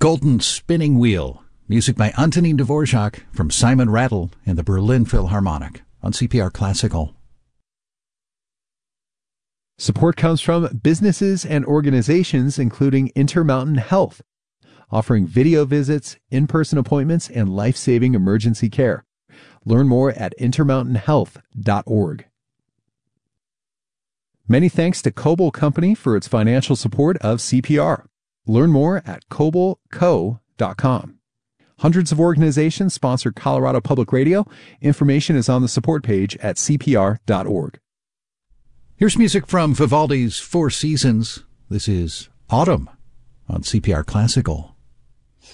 Golden Spinning Wheel, music by Antonin Dvorak from Simon Rattle and the Berlin Philharmonic on CPR Classical. Support comes from businesses and organizations including Intermountain Health, offering video visits, in-person appointments, and life-saving emergency care. Learn more at intermountainhealth.org. Many thanks to Coble Company for its financial support of CPR. Learn more at cobleco.com. Hundreds of organizations sponsor Colorado Public Radio. Information is on the support page at cpr.org. Here's music from Vivaldi's Four Seasons. This is Autumn on CPR Classical.